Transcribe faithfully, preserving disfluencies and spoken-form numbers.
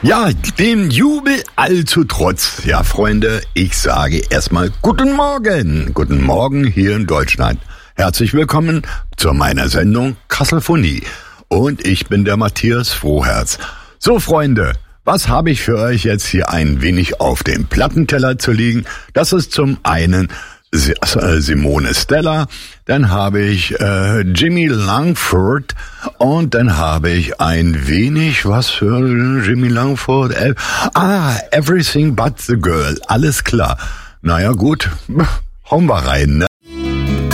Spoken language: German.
Ja, dem Jubel allzu trotz. Ja, Freunde, ich sage erstmal guten Morgen. Guten Morgen hier in Deutschland. Herzlich willkommen zu meiner Sendung Kasselphonie. Und ich bin der Matthias Froherz. So, Freunde, was habe ich für euch jetzt hier ein wenig auf dem Plattenteller zu liegen? Das ist zum einen Simone Stella, dann habe ich äh, Jimmy Langford und dann habe ich ein wenig, was für Jimmy Langford? Äh, ah, Everything But the Girl, alles klar. Naja gut, hauen wir rein, ne?